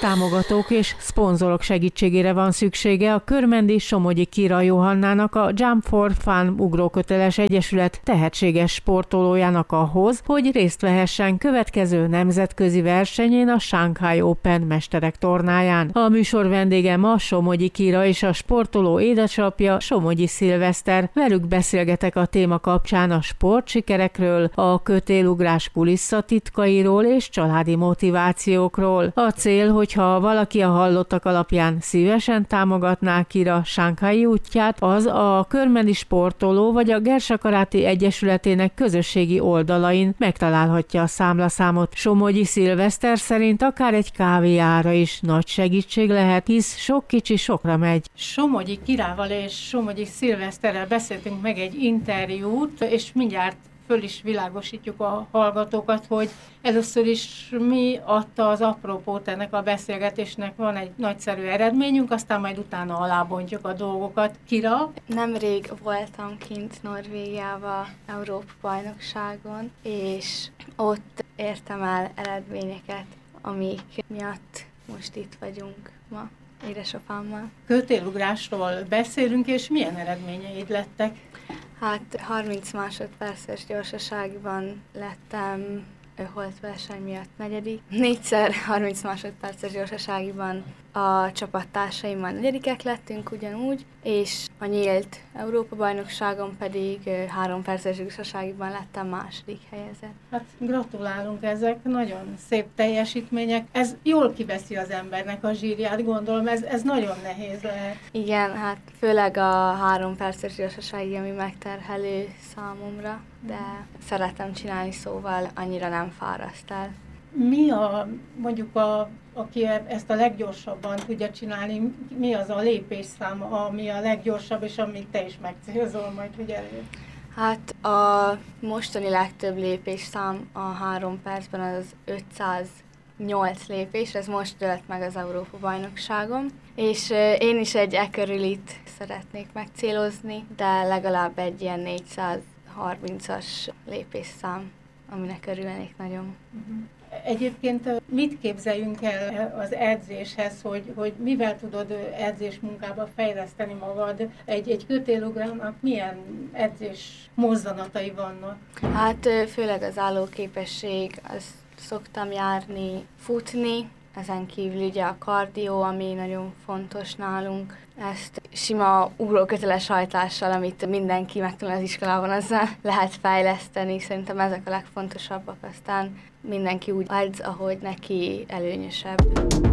támogatók és szponzorok segítségére van szüksége a Körmendi Somogyi Kira Johannának, a Jump for Fun ugróköteles egyesület tehetséges sportolójának ahhoz, hogy részt vehessen következő nemzetközi versenyén, a Shanghai Open mesterek tornáján. A műsor vendége ma Somogyi Kira és a sportoló édesapja, Somogyi Szilveszter. Velük beszélgetek a téma kapcsán a sportsikerekről, a kötélugrás kulisszatitkairól és családi motivációkról. A cél, hogyha valaki a hallottak alapján szívesen támogatná Kira Shanghai útját, az a körmendi sportoló vagy a Gersakaráti Egyesületének közösségi oldalain megtalálhatja a számlaszámot. Somogyi Szilveszter szerint akár egy kávé ára is nagy segítség lehet, hisz sok kicsi sokra megy. Somogyi Kirával és Somogyi Szilveszterrel beszéltünk meg egy interjút, és mindjárt föl is világosítjuk a hallgatókat, hogy először is mi adta az apropót ennek a beszélgetésnek. Van egy nagyszerű eredményünk, aztán majd utána alábontjuk a dolgokat. Kira? Nemrég voltam kint Norvégiában Európa-bajnokságon, és ott értem el eredményeket, amik miatt most itt vagyunk ma édesapámmal. Kötélugrásról beszélünk, és milyen eredményeid lettek? Hát 30 másodperces gyorsaságban lettem holtverseny miatt 4. 4-szer 30 másodperces gyorsaságban a csapattársaimmal 4. lettünk ugyanúgy, és a nyílt Európa-bajnokságon pedig 3 perces gyorsaságban lettem 2. helyezett. Hát gratulálunk, ezek nagyon szép teljesítmények. Ez jól kiveszi az embernek a zsírját, gondolom, ez nagyon nehéz lehet. Igen, hát főleg a 3 perces gyorsaság, ami megterhelő számomra, de szeretem csinálni, szóval annyira nem fáraszt el. Mi aki ezt a leggyorsabban tudja csinálni, mi az a lépésszám, ami a leggyorsabb, és amit te is megcélzol majd, hogy elő? Hát a mostani legtöbb lépésszám a 3 percben az 508 lépés, ez most dőlt meg az Európa-bajnokságon, és én is egy körülit szeretnék megcélozni, de legalább egy ilyen 430-as lépésszám, aminek örülnék nagyon. Egyébként mit képzeljünk el az edzéshez, hogy mivel tudod edzés munkába fejleszteni magad? Egy kötélugrának milyen edzés mozzanatai vannak? Hát főleg az állóképesség, azt szoktam járni, futni, ezen kívül ugye a kardió, ami nagyon fontos nálunk. Ezt sima ugróköteles hajtással, amit mindenki megtanul az iskolában, azzal lehet fejleszteni. Szerintem ezek a legfontosabbak, aztán mindenki úgy edz, ahogy neki előnyösebb.